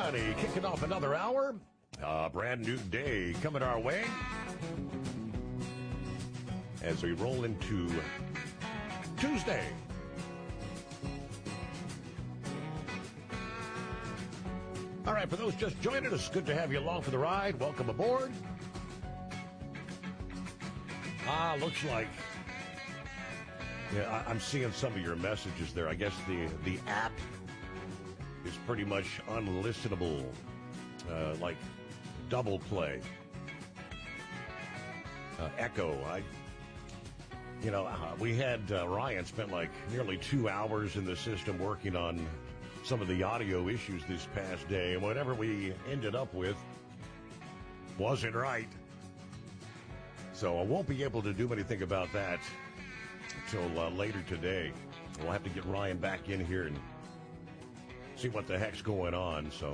Friday, kicking off another hour. A brand new day coming our way as we roll into Tuesday. All right, for those just joining us, good to have you along for the ride. Welcome aboard. Looks like, I'm seeing some of your messages there. I guess the app is pretty much unlistenable, like double play. Echo. We had Ryan spent like nearly 2 hours in the system working on some of the audio issues this past day, and whatever we ended up with wasn't right. So I won't be able to do anything about that until later today. We'll have to get Ryan back in here and see what the heck's going on. So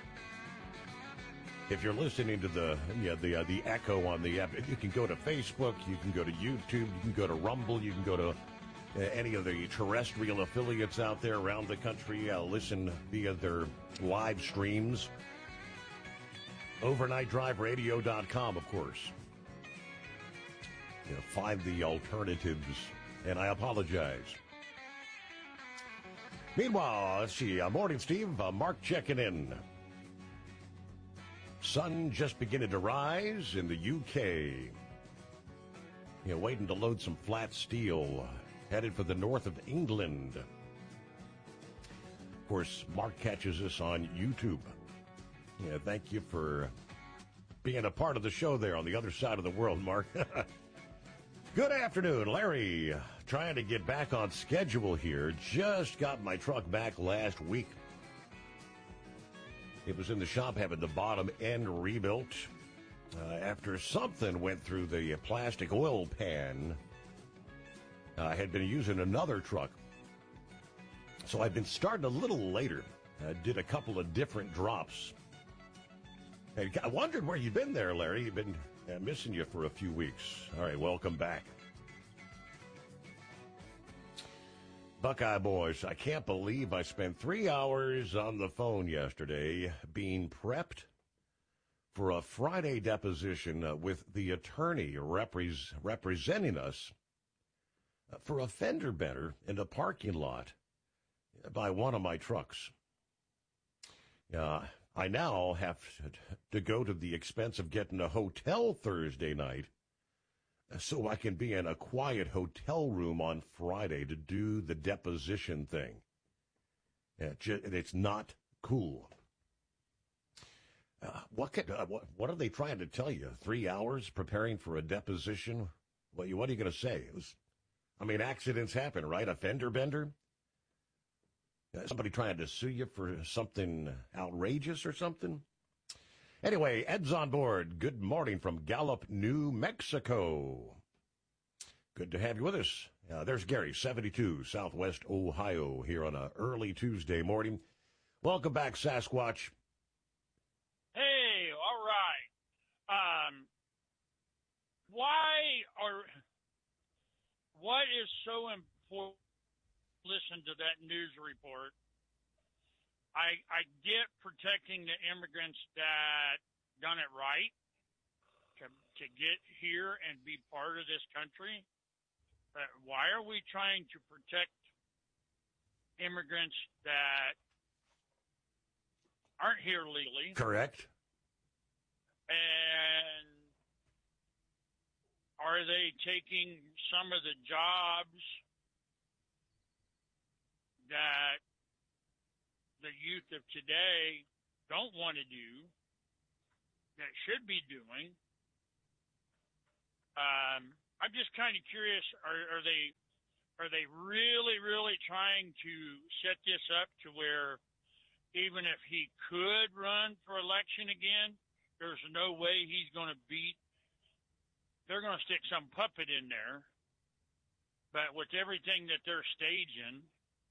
if you're listening to the echo on the app, you can go to Facebook, you can go to YouTube, you can go to Rumble, you can go to any of the terrestrial affiliates out there around the country. Listen via their live streams. OvernightDriveRadio.com, of course. Find the alternatives, and I apologize. Meanwhile, let's see. Morning, Steve. Mark checking in. Sun just beginning to rise in the UK. Waiting to load some flat steel. Headed for the north of England. Of course, Mark catches us on YouTube. Thank you for being a part of the show there on the other side of the world, Mark. Good afternoon, Larry. Trying to get back on schedule here. Just got my truck back last week. It was in the shop having the bottom end rebuilt after something went through the plastic oil pan. I had been using another truck, so I've been starting a little later. Did a couple of different drops. And I wondered where you've been there, Larry. You've been missing you for a few weeks. All right, welcome back. Buckeye boys, I can't believe I spent 3 hours on the phone yesterday being prepped for a Friday deposition with the attorney representing us for a fender bender in a parking lot by one of my trucks. I now have to go to the expense of getting a hotel Thursday night so I can be in a quiet hotel room on Friday to do the deposition thing. It's not cool. What are they trying to tell you? 3 hours preparing for a deposition? What are you going to say? Accidents happen, right? A fender bender? Somebody trying to sue you for something outrageous or something? Anyway, Ed's on board. Good morning from Gallup, New Mexico. Good to have you with us. There's Gary, 72, Southwest Ohio, here on an early Tuesday morning. Welcome back, Sasquatch. Hey, all right. What is so important? Listen to that news report. I get protecting the immigrants that done it right to get here and be part of this country. But why are we trying to protect immigrants that aren't here legally? Correct. And are they taking some of the jobs that the youth of today don't want to do, that should be doing? I'm just kind of curious, are they really, really trying to set this up to where even if he could run for election again, there's no way he's going to beat, they're going to stick some puppet in there. But with everything that they're staging,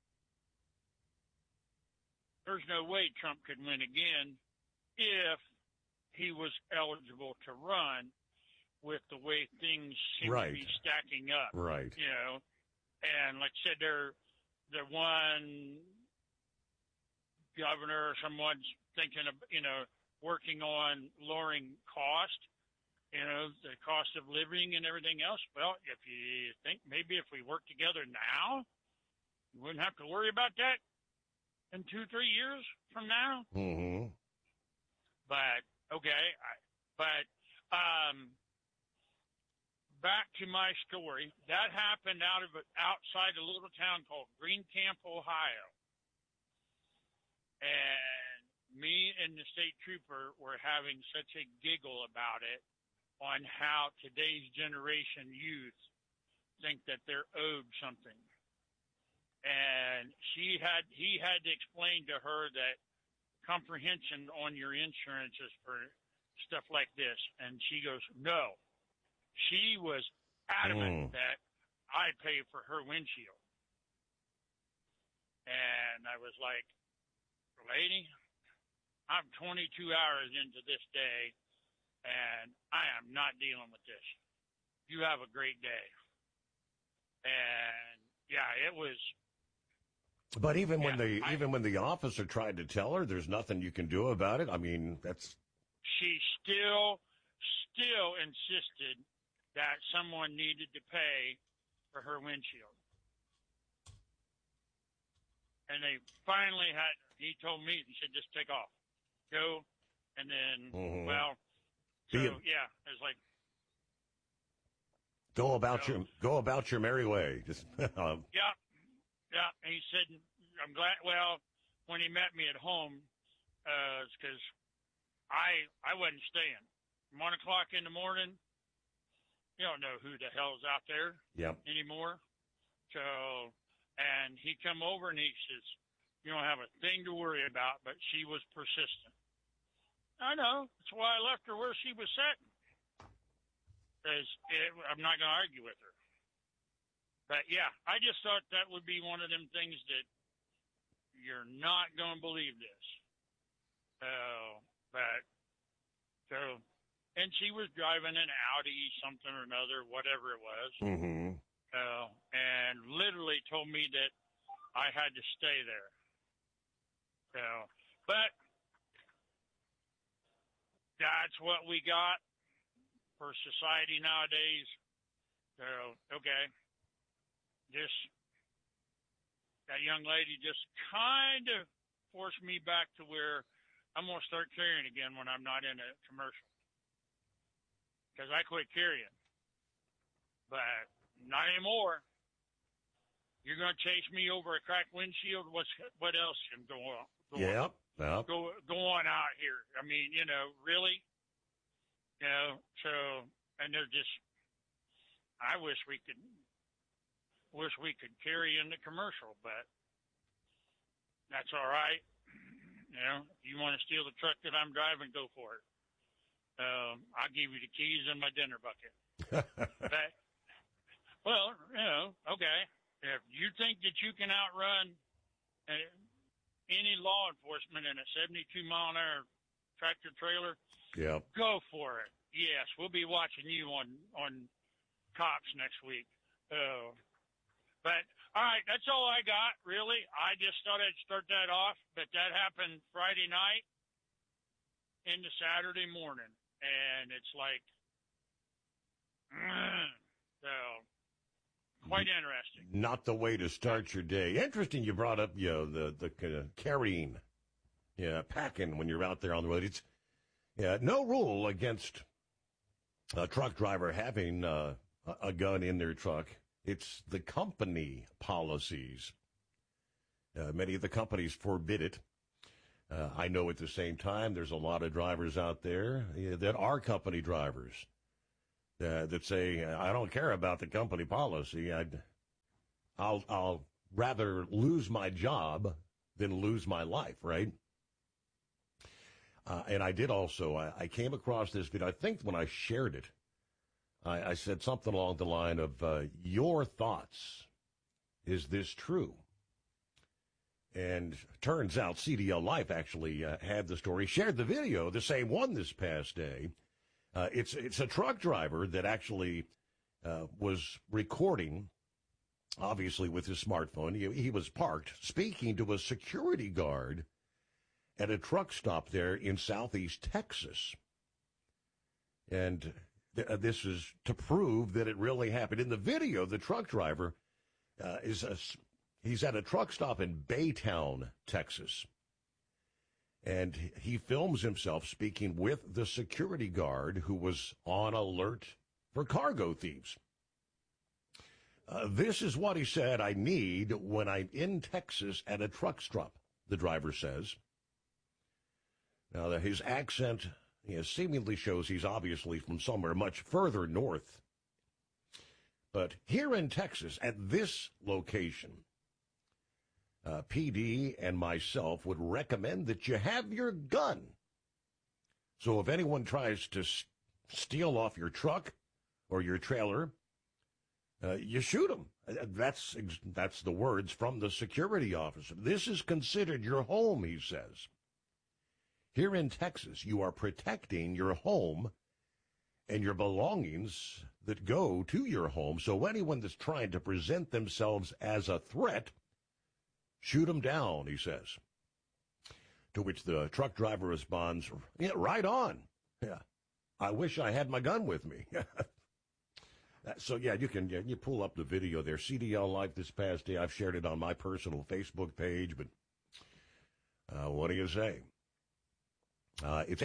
there's no way Trump could win again if he was eligible to run with the way things seem to be stacking up. Right. And like I said, the one governor or someone's thinking of, working on lowering cost, the cost of living and everything else. Well, if you think maybe if we work together now, you wouldn't have to worry about that in 2-3 years from now. Mm-hmm. But okay, back to my story. That happened outside a little town called Greencamp, Ohio, and me and the state trooper were having such a giggle about it on how today's generation youth think that they're owed something. And he had to explain to her that comprehension on your insurance is for stuff like this. And she goes, no. She was adamant that I pay for her windshield. And I was like, lady, I'm 22 hours into this day, and I am not dealing with this. You have a great day. And yeah, it was. But even when the officer tried to tell her, there's nothing you can do about it. I mean, that's. She still insisted that someone needed to pay for her windshield. And they finally he told me, he said, just take off. Go. And then, yeah, it's like. Go about your merry way. Just. Yeah. He said, I'm glad. Well, when he met me at home, it's because I wasn't staying. 1 o'clock in the morning, you don't know who the hell's out there anymore. So, and he come over and he says, you don't have a thing to worry about, but she was persistent. I know. That's why I left her where she was sitting. Because I'm not going to argue with her. But, yeah, I just thought that would be one of them things that you're not going to believe this. And she was driving an Audi, something or another, whatever it was. Mm-hmm. And literally told me that I had to stay there. But that's what we got for society nowadays. Okay. That young lady just kind of forced me back to where I'm going to start carrying again when I'm not in a commercial. Because I quit carrying. But not anymore. You're going to chase me over a cracked windshield? What else can go on? Go on out here. I mean, really? And they're just, I wish we could carry in the commercial, but that's all right. If you want to steal the truck that I'm driving, go for it. I'll give you the keys and my dinner bucket. But, well, okay. If you think that you can outrun any law enforcement in a 72-mile-an-hour tractor trailer, go for it. Yes, we'll be watching you on Cops next week. But, all right, that's all I got, really. I just thought I'd start that off, but that happened Friday night into Saturday morning. And it's like, quite interesting. Not the way to start your day. Interesting you brought up, the carrying, packing when you're out there on the road. It's no rule against a truck driver having a gun in their truck. It's the company policies. Many of the companies forbid it. I know at the same time there's a lot of drivers out there that are company drivers that say, I don't care about the company policy. I'll rather lose my job than lose my life, right? And I did also, I came across this video. I think when I shared it, I said something along the line of, your thoughts, is this true? And turns out CDL Life actually had the story, shared the video, the same one this past day. It's a truck driver that actually was recording, obviously with his smartphone. He was parked, speaking to a security guard at a truck stop there in southeast Texas. And this is to prove that it really happened. In the video, the truck driver he's at a truck stop in Baytown, Texas. And he films himself speaking with the security guard who was on alert for cargo thieves. This is what he said I need when I'm in Texas at a truck stop, the driver says. Now, his accent seemingly shows he's obviously from somewhere much further north. But here in Texas, at this location, PD and myself would recommend that you have your gun. So if anyone tries to steal off your truck or your trailer, you shoot them. That's the words from the security officer. This is considered your home, he says. Here in Texas, you are protecting your home and your belongings that go to your home. So anyone that's trying to present themselves as a threat, shoot them down, he says. To which the truck driver responds, yeah, right on. Yeah, I wish I had my gun with me. So, yeah, you pull up the video there. CDL Life this past day. I've shared it on my personal Facebook page, but what do you say? It's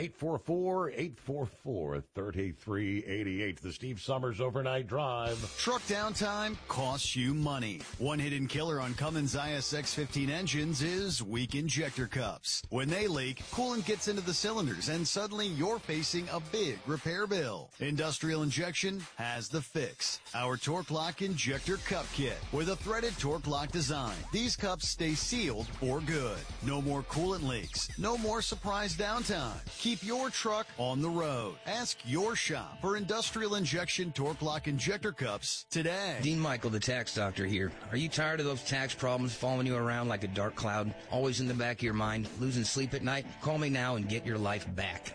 844-844-3388. The Steve Summers Overnight Drive. Truck downtime costs you money. One hidden killer on Cummins ISX-15 engines is weak injector cups. When they leak, coolant gets into the cylinders, and suddenly you're facing a big repair bill. Industrial Injection has the fix. Our Torque Lock Injector Cup Kit with a threaded Torque Lock design. These cups stay sealed for good. No more coolant leaks. No more surprise downtime. Keep your truck on the road. Ask your shop for Industrial Injection Torque Lock Injector Cups today. Dean Michael, the tax doctor here. Are you tired of those tax problems following you around like a dark cloud, always in the back of your mind, losing sleep at night? Call me now and get your life back.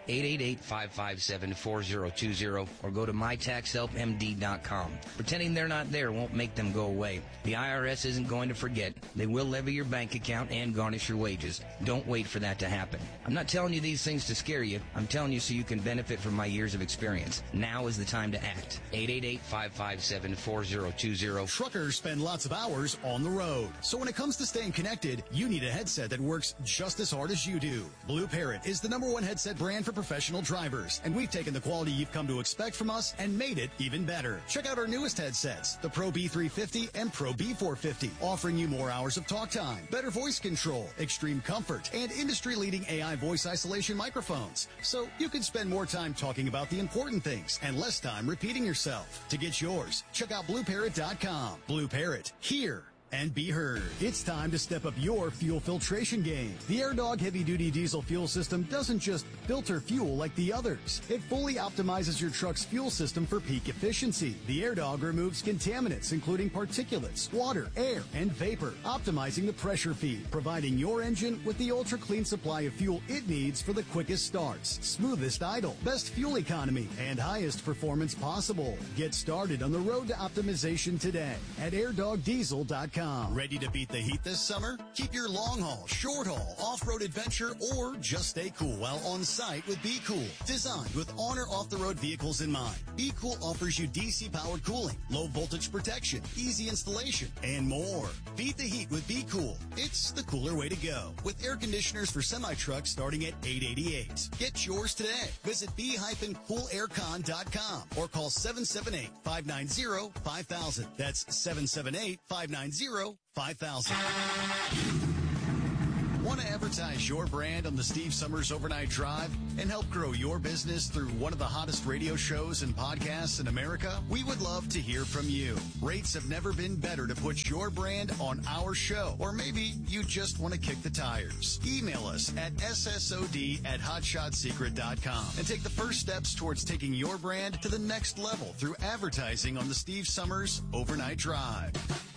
888-557-4020 or go to mytaxhelpmd.com. Pretending they're not there won't make them go away. The IRS isn't going to forget. They will levy your bank account and garnish your wages. Don't wait for that to happen. I'm not telling you these things to scare you. I'm telling you so you can benefit from my years of experience. Now is the time to act. 888-557-4020. Truckers spend lots of hours on the road. So when it comes to staying connected, you need a headset that works just as hard as you do. Blue Parrot is the #1 headset brand for professional drivers, and we've taken the quality you've come to expect from us and made it even better. Check out our newest headsets, the Pro B350 and Pro B450, offering you more hours of talk time, better voice control, extreme comfort, and industry-leading AI voice isolation microphones, so you can spend more time talking about the important things and less time repeating yourself. To get yours, check out BlueParrot.com. Blue Parrot, hear and be heard. It's time to step up your fuel filtration game. The AirDog heavy-duty diesel fuel system doesn't just filter fuel like the others. It fully optimizes your truck's fuel system for peak efficiency. The AirDog removes contaminants, including particulates, water, air, and vapor, optimizing the pressure feed, providing your engine with the ultra-clean supply of fuel it needs for the quickest starts, smoothest idle, best fuel economy, and highest performance possible. Get started on the road to optimization today at airdogdiesel.com. Ready to beat the heat this summer? Keep your long haul, short haul, off-road adventure, or just stay cool while on site with Be Cool. Designed with on or off-the-road vehicles in mind, Be Cool offers you DC-powered cooling, low voltage protection, easy installation, and more. Beat the heat with Be Cool. It's the cooler way to go. With air conditioners for semi-trucks starting at $888. Get yours today. Visit b-coolaircon.com or call 778-590-5000. That's 778-590-5000. Want to advertise your brand on the Steve Summers Overnight Drive and help grow your business through one of the hottest radio shows and podcasts in America? We would love to hear from you. Rates have never been better to put your brand on our show. Or maybe you just want to kick the tires. Email us at ssod@hotshotsecret.com and take the first steps towards taking your brand to the next level through advertising on the Steve Summers Overnight Drive.